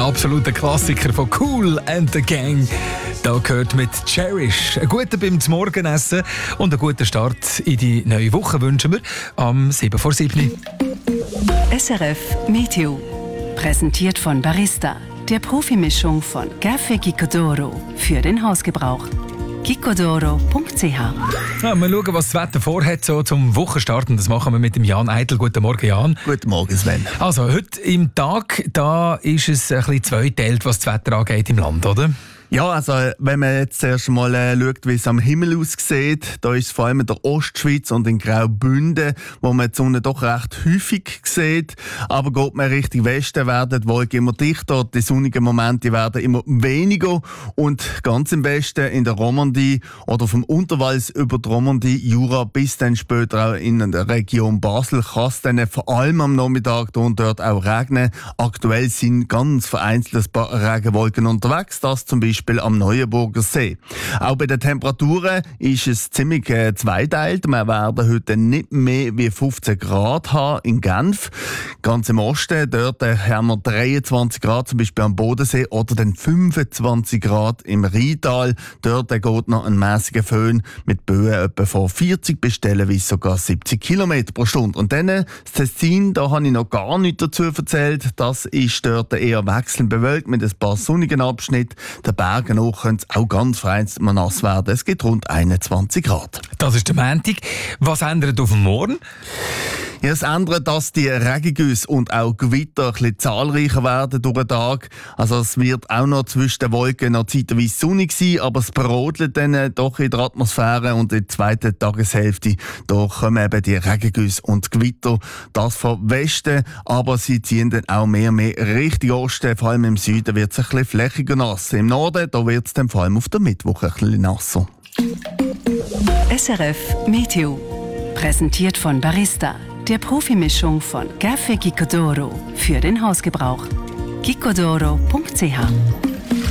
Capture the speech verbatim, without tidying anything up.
absoluter Klassiker von Kool and the Gang. Da gehört mit Cherish. Einen guten beim Morgenessen und einen guten Start in die neue Woche wünschen wir am sieben vor sieben. S R F Meteo. Präsentiert von Barista, der Profimischung von Café Gicodoro für den Hausgebrauch. gicodoro punkt c h. Ja, mal schauen, was das Wetter vorhat so zum Wochenstarten. Das machen wir mit dem Jan Eitel. Guten Morgen, Jan. Guten Morgen, Sven. Also, heute im Tag, da ist es ein bisschen zweiteilt, was das Wetter angeht im Land, oder? Ja, also wenn man jetzt erst mal äh, schaut, wie es am Himmel aussieht, da ist es vor allem in der Ostschweiz und in Graubünden, wo man die Sonne doch recht häufig sieht. Aber geht man Richtung Westen, werden die Wolken immer dichter, die sonnigen Momente werden immer weniger. Und ganz im Westen, in der Romandie oder vom Unterwalls über die Romandie, Jura bis dann später auch in der Region Basel, kann es dann vor allem am Nachmittag da und dort auch regnen. Aktuell sind ganz vereinzelt ein paar Regenwolken unterwegs, das zum Beispiel Beispiel am Neuenburger See. Auch bei den Temperaturen ist es ziemlich äh, zweiteilt. Wir werden heute nicht mehr wie fünfzehn Grad haben in Genf. Ganz im Osten, dort äh, haben wir dreiundzwanzig Grad, zum Beispiel am Bodensee, oder dann fünfundzwanzig Grad im Rheintal. Dort äh, geht noch ein mäßiger Föhn mit Böen etwa von vierzig bis stellenweise sogar siebzig Kilometer pro Stunde. Und dann äh, das Tessin, da habe ich noch gar nichts dazu erzählt. Das ist dort eher wechselnd bewölkt mit ein paar sonnigen Abschnitten. Der Bergen hoch könnte es auch ganz vereinzelt mal nass werden. Es gibt rund einundzwanzig Grad. Das ist der Montag. Was ändert auf den Morgen? Ja, es ändert, dass die Regengüsse und auch Gewitter ein bisschen zahlreicher werden durch den Tag. Also es wird auch noch zwischen den Wolken noch zeitweise sonnig sein, aber es brodelt dann doch in der Atmosphäre und in der zweiten Tageshälfte da kommen eben die Regengüsse und Gewitter. Das vom Westen, aber sie ziehen dann auch mehr und mehr Richtung Osten. Vor allem im Süden wird es ein bisschen flächiger nass. Im Norden da wird es dann vor allem auf der Mittwoch ein bisschen nasser. S R F Meteo. Präsentiert von Barista, der Profimischung von Café Gicodoro für den Hausgebrauch. gicodoro punkt c h.